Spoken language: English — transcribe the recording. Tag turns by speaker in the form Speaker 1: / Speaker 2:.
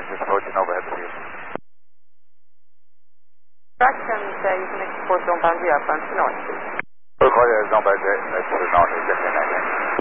Speaker 1: just approaching overhead speed.
Speaker 2: Directions, you can export zone boundary up on to north, please.
Speaker 1: Recorded zone boundary to north, 1519.